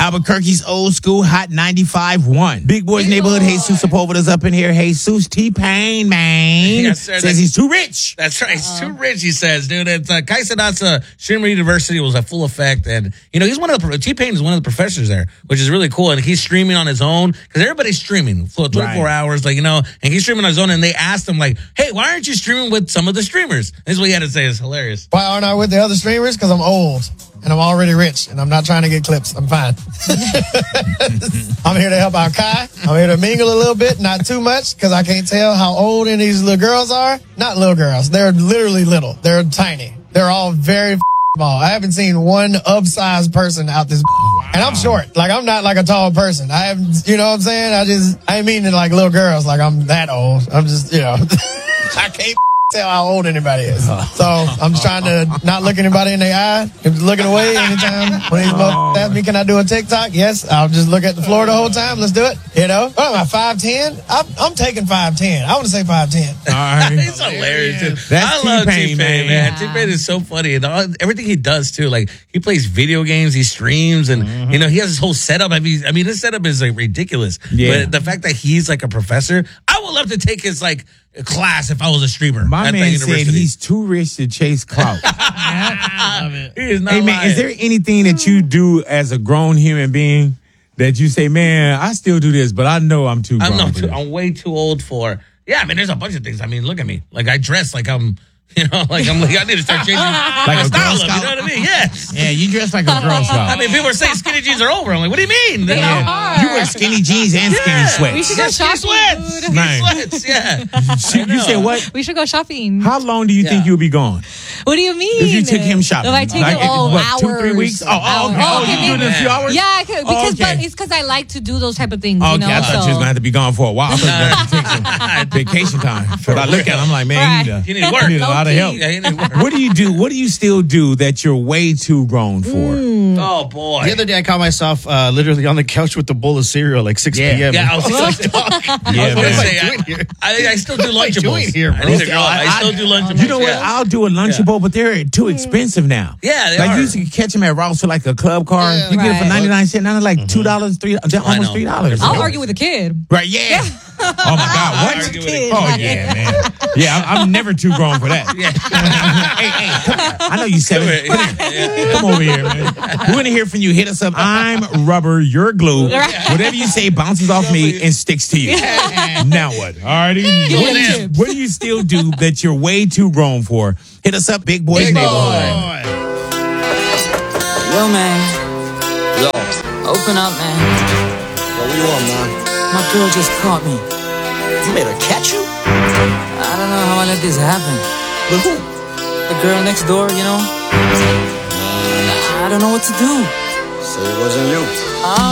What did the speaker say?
Albuquerque's old school hot 95.1. Big Boy's Neighborhood. Jesus Sepulveda's up in here. Jesus T-Pain, man. Yes, sir. Says he's too rich. That's right. He's too rich, he says, dude. It's Kai Cenat's Streamer University was a full effect. And, he's one of the, T-Pain is one of the professors there, which is really cool. And he's streaming on his own because everybody's streaming for 24 hours, and he's streaming on his own. And they asked him, like, hey, why aren't you streaming with some of the streamers? This is what he had to say. It's hilarious. Why aren't I with the other streamers? Because I'm old and I'm already rich and I'm not trying to get clips. I'm fine. I'm here to help out Kai. I'm here to mingle a little bit, not too much, because I can't tell how old any of these little girls are. Not little girls. They're literally little. They're tiny. They're all very small. I haven't seen one up-sized person out this. And I'm short. Like, I'm not like a tall person. I haven't, you know what I'm saying? I ain't meaning like little girls. Like, I'm that old. I'm just, I can't tell how old anybody is. So I'm just trying to not look anybody in the eye. I'm looking away anytime when these motherfuckers ask me, can I do a TikTok? Yes. I'll just look at the floor the whole time. Let's do it. What am I, 5'10"? I'm taking 5'10". I want to say 5'10". All right. He's hilarious, dude. That's I love T-Pain, T-Pain, man. T-Pain is so funny. And everything he does, too. Like, he plays video games, he streams, and, he has his whole setup. I mean, his setup is, like, ridiculous. Yeah. But the fact that he's, like, a professor, I would love to take his, like, class if I was a streamer. My man said he's too rich to chase clout. I love it. He is not Hey, man, lying. is there anything that you do as a grown human being that you say, man, I still do this, but I know I'm too grown for this? I'm way too old for. Yeah, I mean, there's a bunch of things. I mean, look at me. Like, I dress like I'm. I need to start changing my style up. You know what I mean? Yes. Yeah, you dress like a Girl Scout. I mean, people are saying skinny jeans are over. I'm like, what do you mean? They are. You wear skinny jeans and skinny sweats. We should go shopping. Sweats. Sweats. Yeah. You say what? We should go shopping. How long do you think you'll be gone? What do you mean? If you took him shopping, If I take him, what, hours. 2-3 weeks? Okay. You doing it in a few hours? Yeah, but it's because I like to do those type of things. Okay, I thought you was going to have to be gone for a while. I thought you were going to take some vacation time. But I look at him, I'm like, man, you need work. You need a lot of help. What do you do? What do you still do that you're way too grown for? Oh, boy. The other day, I caught myself literally on the couch with a bowl of cereal like 6 p.m. Yeah, I was I still do Lunchables. I still do Lunchables. You know what? I'll do a Lunchable, but they're too expensive now. Yeah, they are. Like, you used to catch them at Ross for like a club car. You get it for 99 cents. Now they're like $2, $3, almost $3. I'll argue with a kid. Right, yeah. Oh, my God. What? Oh, yeah, man. Yeah, I'm never too grown for that. Yeah. Hey, come on. I know you 7. Come over here, man. We're going to hear from you. Hit us up. I'm rubber, you're glue. Whatever you say bounces off me and sticks to you. Now what? All righty. What do you still do that you're way too grown for? Hit us up, Big Boy's Neighborhood. Yo, man. Yo. Open up, man. Yo, what you want, man? My girl just caught me. You made her catch you? I don't know how I let this happen. But who? The girl next door, I don't know what to do. So it wasn't you.